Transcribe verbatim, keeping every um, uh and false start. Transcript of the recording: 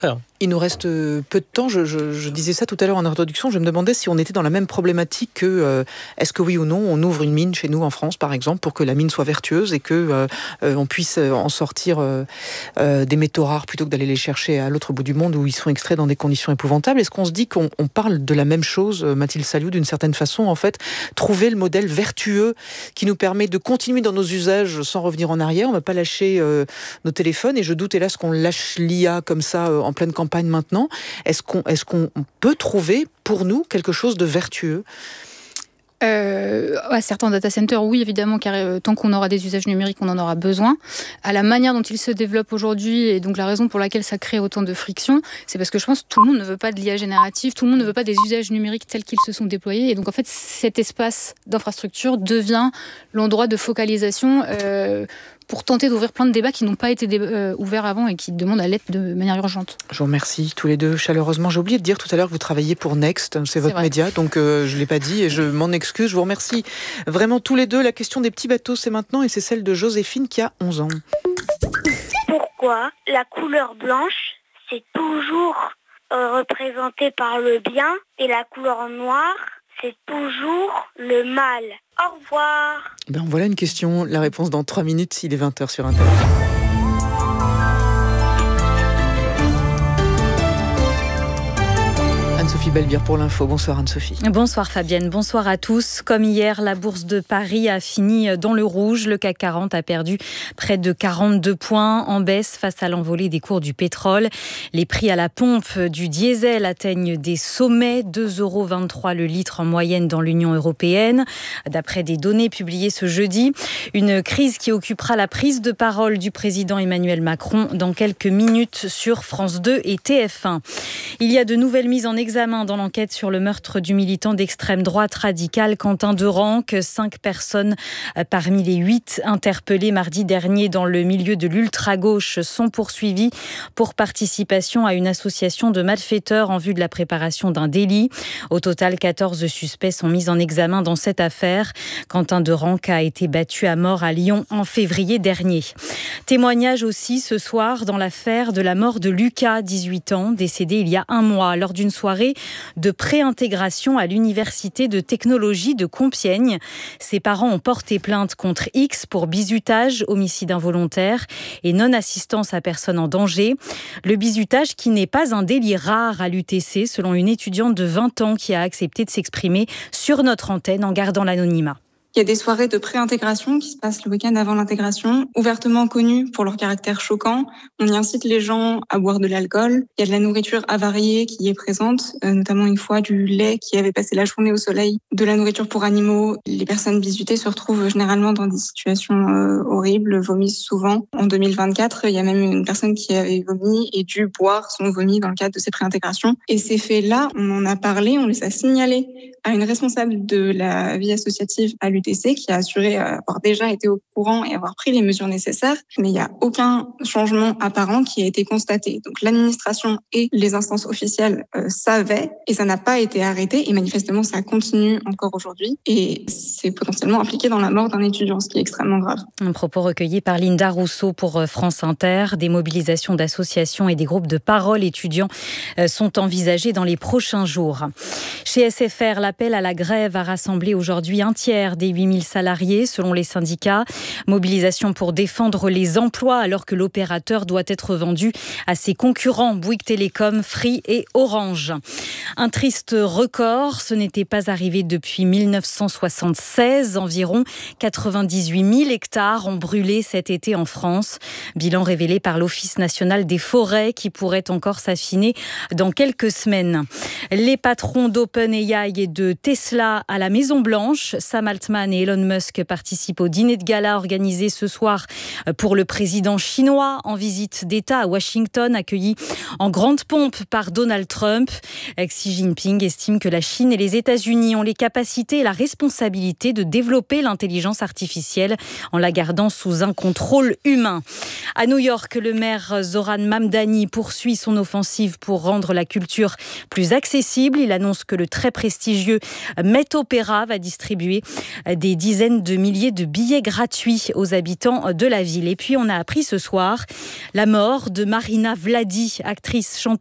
Alors. Il nous reste peu de temps. Je, je, je disais ça tout à l'heure en introduction. Je me demandais si on était dans la même problématique que euh, est-ce que oui ou non on ouvre une mine chez nous en France, par exemple, pour que la mine soit vertueuse et que euh, euh, on puisse en sortir euh, euh, des métaux rares plutôt que d'aller les chercher à l'autre bout du monde où ils sont extraits dans des conditions épouvantables. Est-ce qu'on se dit qu'on on parle de la même chose, Mathilde Saliou, d'une certaine façon, en fait, trouver le modèle vertueux qui nous permet de continuer dans nos usages sans revenir en arrière. On ne va pas lâcher euh, nos téléphones et je doute hélas qu'on lâche l'I A comme ça euh, en pleine campagne maintenant. Est-ce qu'on, est-ce qu'on peut trouver pour nous quelque chose de vertueux ? Euh, à certains data centers, oui, évidemment, car euh, tant qu'on aura des usages numériques, on en aura besoin. À la manière dont ils se développent aujourd'hui, et donc la raison pour laquelle ça crée autant de friction, c'est parce que je pense que tout le monde ne veut pas de l'I A générative, tout le monde ne veut pas des usages numériques tels qu'ils se sont déployés. Et donc, en fait, cet espace d'infrastructure devient l'endroit de focalisation euh, pour tenter d'ouvrir plein de débats qui n'ont pas été dé- euh, ouverts avant et qui demandent à l'être de manière urgente. Je vous remercie tous les deux chaleureusement. J'ai oublié de dire tout à l'heure que vous travaillez pour Next, c'est, c'est votre vrai. média, donc euh, je ne l'ai pas dit et je m'en excuse. Je vous remercie vraiment tous les deux. La question des petits bateaux, c'est maintenant et c'est celle de Joséphine qui a onze ans. Pourquoi la couleur blanche, c'est toujours euh, représenté par le bien et la couleur noire, c'est toujours le mal. Au revoir. Ben, voilà une question. La réponse dans trois minutes, s'il est vingt heures sur Internet. Anne-Sophie Belbir pour l'info. Bonsoir Anne-Sophie. Bonsoir Fabienne, bonsoir à tous. Comme hier, la bourse de Paris a fini dans le rouge. Le C A C quarante a perdu près de quarante-deux points en baisse face à l'envolée des cours du pétrole. Les prix à la pompe du diesel atteignent des sommets, deux euros vingt-trois le litre en moyenne dans l'Union européenne. D'après des données publiées ce jeudi, une crise qui occupera la prise de parole du président Emmanuel Macron dans quelques minutes sur France deux et T F un. Il y a de nouvelles mises en examen dans l'enquête sur le meurtre du militant d'extrême droite radicale Quentin Derenque. Cinq personnes parmi les huit interpellées mardi dernier dans le milieu de l'ultra-gauche sont poursuivies pour participation à une association de malfaiteurs en vue de la préparation d'un délit. Au total, quatorze suspects sont mis en examen dans cette affaire. Quentin Derenque a été battu à mort à Lyon en février dernier. Témoignage aussi ce soir dans l'affaire de la mort de Lucas, dix-huit ans, décédé il y a un mois lors d'une soirée de préintégration à l'université de technologie de Compiègne. Ses parents ont porté plainte contre X pour bizutage, homicide involontaire et non-assistance à personne en danger. Le bizutage qui n'est pas un délit rare à l'U T C, selon une étudiante de vingt ans qui a accepté de s'exprimer sur notre antenne en gardant l'anonymat. Il y a des soirées de pré-intégration qui se passent le week-end avant l'intégration, ouvertement connues pour leur caractère choquant. On y incite les gens à boire de l'alcool. Il y a de la nourriture avariée qui est présente, euh, notamment une fois du lait qui avait passé la journée au soleil, de la nourriture pour animaux. Les personnes bizutées se retrouvent généralement dans des situations euh, horribles, vomissent souvent. En deux mille vingt-quatre, il y a même une personne qui avait vomi et dû boire son vomi dans le cadre de ces pré-intégrations. Et ces faits-là, on en a parlé, on les a signalés à une responsable de la vie associative à l'U T C qui a assuré avoir déjà été au courant et avoir pris les mesures nécessaires, mais il n'y a aucun changement apparent qui a été constaté. Donc l'administration et les instances officielles euh, savaient et ça n'a pas été arrêté et manifestement ça continue encore aujourd'hui et c'est potentiellement impliqué dans la mort d'un étudiant, ce qui est extrêmement grave. Un propos recueilli par Linda Rousseau pour France Inter. Des mobilisations d'associations et des groupes de parole étudiants sont envisagés dans les prochains jours. Chez S F R, l'appel à la grève a rassemblé aujourd'hui un tiers des huit mille salariés selon les syndicats. Mobilisation pour défendre les emplois alors que l'opérateur doit être vendu à ses concurrents Bouygues Télécom, Free et Orange. Un triste record, ce n'était pas arrivé depuis mille neuf cent soixante-seize. Environ quatre-vingt-dix-huit mille hectares ont brûlé cet été en France. Bilan révélé par l'Office national des forêts qui pourrait encore s'affiner dans quelques semaines. Les patrons d'OpenAI et de Tesla à la Maison-Blanche, Sam Altman et Elon Musk participent au dîner de gala organisé ce soir pour le président chinois en visite d'État à Washington, accueilli en grande pompe par Donald Trump. Xi Jinping estime que la Chine et les États-Unis ont les capacités et la responsabilité de développer l'intelligence artificielle en la gardant sous un contrôle humain. À New York, le maire Zoran Mamdani poursuit son offensive pour rendre la culture plus accessible. Il annonce que le très prestigieux Met Opera va distribuer des dizaines de milliers de billets gratuits aux habitants de la ville. Et puis on a appris ce soir la mort de Marina Vladi, actrice, chanteuse